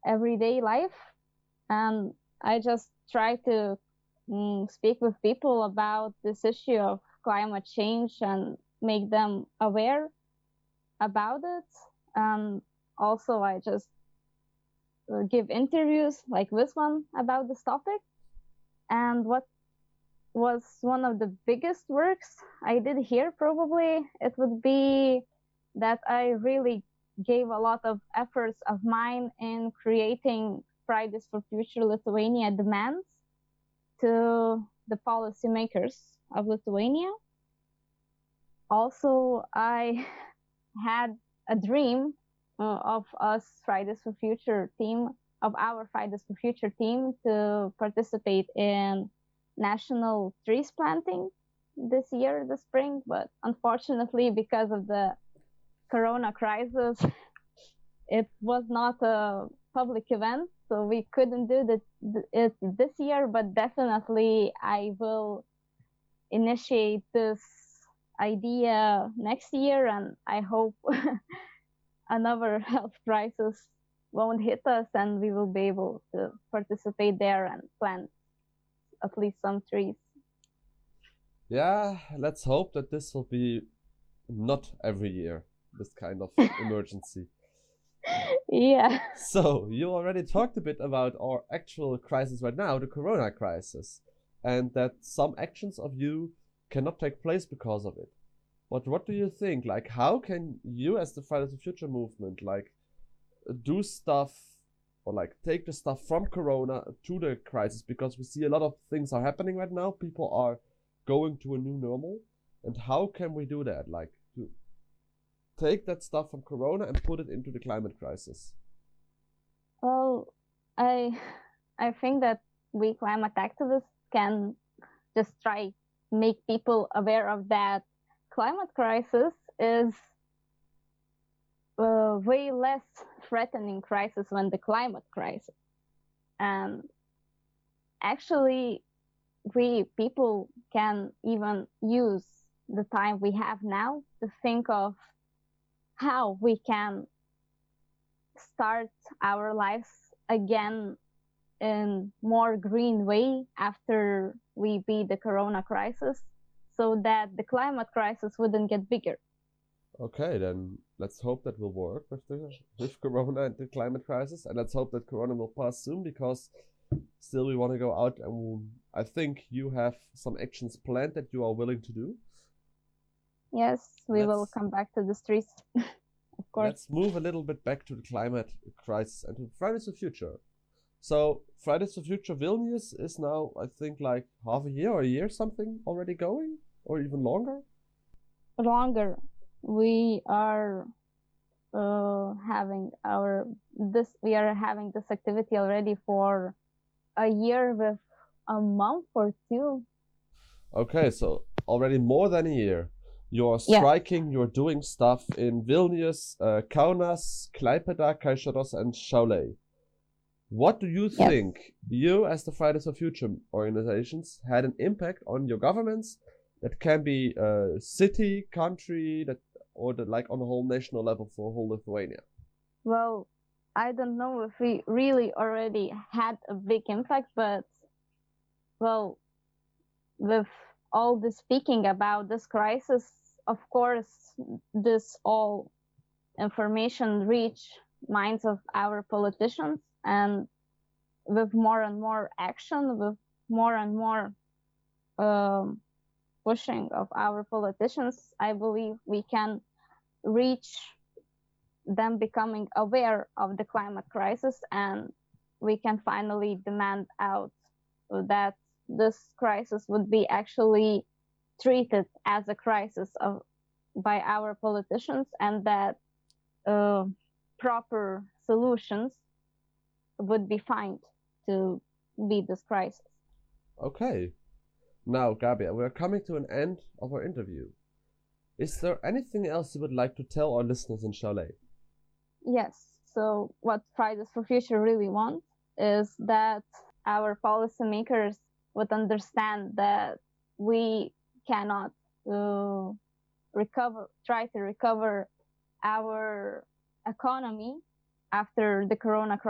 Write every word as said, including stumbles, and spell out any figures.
everyday life. And I just try to mm, speak with people about this issue of climate change and make them aware about it. And also, I just uh, give interviews like this one about this topic. And what was one of the biggest works I did here, probably, it would be that I really gave a lot of efforts of mine in creating Fridays for Future Lithuania demands to the policymakers of Lithuania. Also, I had a dream uh, of us Fridays for Future team, of our Fridays for Future team, to participate in national trees planting this year, the spring. But unfortunately, because of the Corona crisis, it was not a public event, so we couldn't do the, it this year. But definitely, I will initiate this idea next year, and I hope another health crisis won't hit us, and we will be able to participate there and plant at least some trees. Yeah, let's hope that this will be not every year, this kind of emergency. Yeah. So, you already talked a bit about our actual crisis right now, the Corona crisis, and that some actions of you cannot take place because of it. But what do you think? Like, how can you, as the Fridays for Future movement, like, do stuff or like take the stuff from Corona to the crisis? Because we see a lot of things are happening right now. People are going to a new normal, and how can we do that? Like, to take that stuff from Corona and put it into the climate crisis. Well, I I think that we climate activists can just try make people aware of that climate crisis is a way less threatening crisis than the climate crisis. And actually, we people can even use the time we have now to think of how we can start our lives again in more green way after we beat the Corona crisis, so that the climate crisis wouldn't get bigger. Okay, then let's hope that will work with the with Corona and the climate crisis, and let's hope that Corona will pass soon, because still we want to go out, and I think you have some actions planned that you are willing to do. Yes, we Let's- will come back to the streets, of course. Let's move a little bit back to the climate crisis and to Fridays for Future. So Fridays for Future Vilnius is now, I think, like half a year or a year something already going, or even longer. Longer. We are uh, having our this we are having this activity already for a year with a month or two. Okay, so already more than a year. You're Yeah. striking, you're doing stuff in Vilnius, uh, Kaunas, Klaipėda, Kaišiadorys, and Šiauliai. What do you Yes. think you, as the Fridays for Future organizations, had an impact on your governments? That can be a city, country, that or the, like on a whole national level for whole Lithuania. Well, I don't know if we really already had a big impact, but well, with all the speaking about this crisis, of course, this all information reach minds of our politicians, and with more and more action, with more and more um, pushing of our politicians, I believe we can reach them becoming aware of the climate crisis, and we can finally demand out that this crisis would be actually treated as a crisis of, by our politicians, and that uh, proper solutions would be found to beat this crisis. Okay. Now, Gabia, we're coming to an end of our interview. Is there anything else you would like to tell our listeners in Šiauliai? Yes. So what Fridays for Future really want is that our policymakers would understand that we cannot uh, recover, try to recover our economy after the Corona crisis